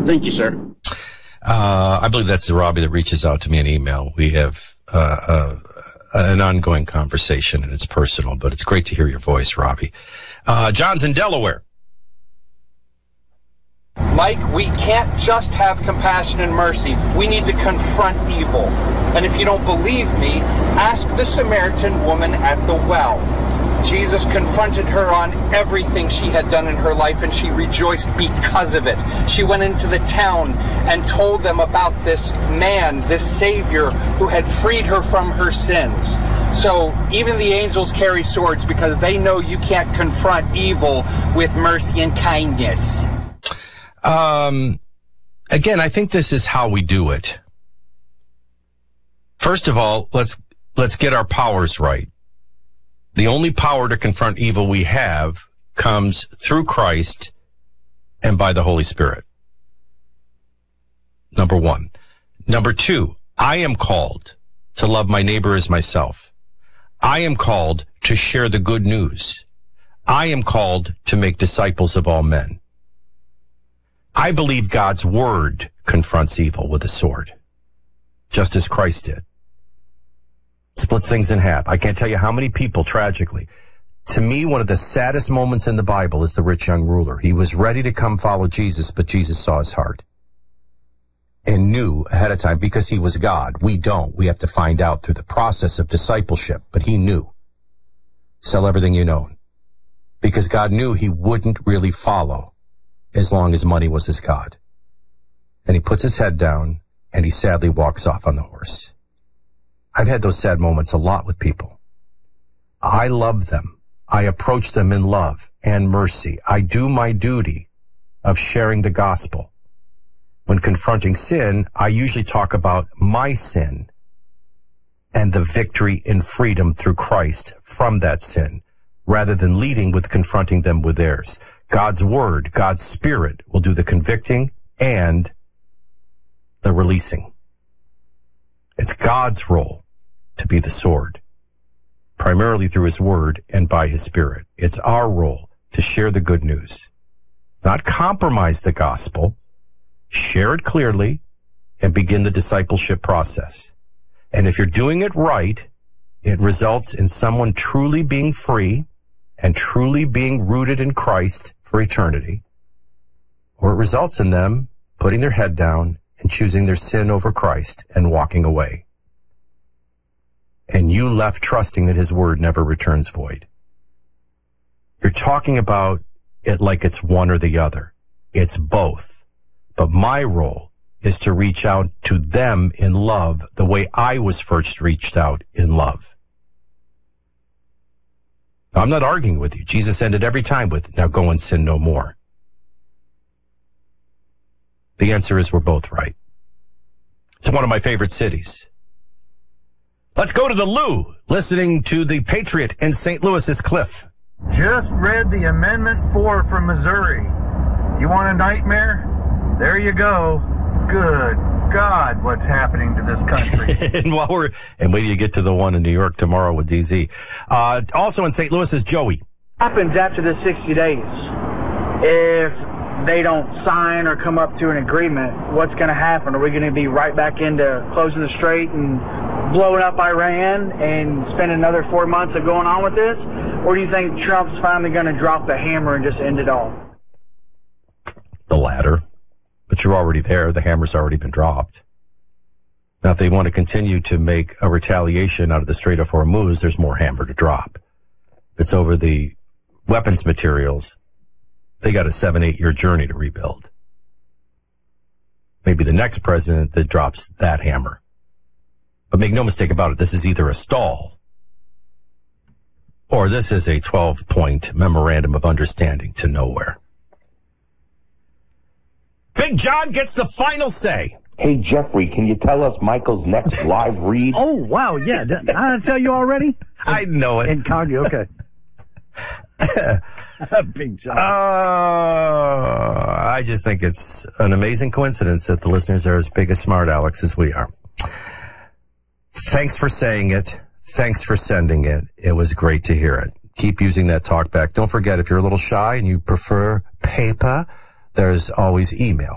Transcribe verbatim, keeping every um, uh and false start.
Thank you, sir. Uh, I believe that's the Robbie that reaches out to me in email. We have uh, uh, an ongoing conversation, and it's personal, but it's great to hear your voice, Robbie. Uh, John's in Delaware. Mike, we can't just have compassion and mercy. We need to confront evil. And if you don't believe me, ask the Samaritan woman at the well. Jesus confronted her on everything she had done in her life, and she rejoiced because of it. She went into the town and told them about this man, this Savior, who had freed her from her sins. So even the angels carry swords because they know you can't confront evil with mercy and kindness. Um, again, I think this is how we do it. First of all, let's let's get our powers right. The only power to confront evil we have comes through Christ and by the Holy Spirit. Number one. Number two, I am called to love my neighbor as myself. I am called to share the good news. I am called to make disciples of all men. I believe God's word confronts evil with a sword, just as Christ did. Splits things in half. I can't tell you how many people, tragically. To me, one of the saddest moments in the Bible is the rich young ruler. He was ready to come follow Jesus, but Jesus saw his heart and knew ahead of time, because he was God. We don't. We have to find out through the process of discipleship, but he knew. Sell everything you own, because God knew he wouldn't really follow as long as money was his God. And he puts his head down and he sadly walks off on the horse. I've had those sad moments a lot with people. I love them. I approach them in love and mercy. I do my duty of sharing the gospel. When confronting sin, I usually talk about my sin and the victory in freedom through Christ from that sin, rather than leading with confronting them with theirs. God's word, God's spirit will do the convicting and the releasing. It's God's role to be the sword, primarily through his word and by his spirit. It's our role to share the good news, not compromise the gospel, share it clearly, and begin the discipleship process. And if you're doing it right, it results in someone truly being free and truly being rooted in Christ for eternity, or it results in them putting their head down and choosing their sin over Christ and walking away. And you left trusting that his word never returns void. You're talking about it like it's one or the other. It's both. But my role is to reach out to them in love the way I was first reached out in love. I'm not arguing with you. Jesus ended every time with, now go and sin no more. The answer is we're both right. It's one of my favorite cities. Let's go to the Lou, listening to the Patriot in Saint Louis is Cliff. Just read the Amendment four from Missouri. You want a nightmare? There you go. Good God, what's happening to this country? and while we're and wait till you get to the one in New York tomorrow with D Z. Uh, also in Saint Louis is Joey. Happens after the sixty days. If they don't sign or come up to an agreement, what's going to happen? Are we going to be right back into closing the strait and blowing up Iran and spend another four months of going on with this? Or do you think Trump's finally going to drop the hammer and just end it all? The latter. But you're already there. The hammer's already been dropped. Now, if they want to continue to make a retaliation out of the Strait of Hormuz, there's more hammer to drop. If it's over the weapons materials, they got a seven, eight year journey to rebuild. Maybe the next president that drops that hammer. But make no mistake about it, this is either a stall or this is a twelve point memorandum of understanding to nowhere. Big John gets the final say. Hey, Jeffrey, can you tell us Michael's next live read? Oh, wow, yeah. Did I tell you already? I know it. Incognito, okay. Big John. Uh, I just think it's an amazing coincidence that the listeners are as big a smart Alex as we are. Thanks for saying it. Thanks for sending it. It was great to hear it. Keep using that talk back. Don't forget, if you're a little shy and you prefer paper, there's always email.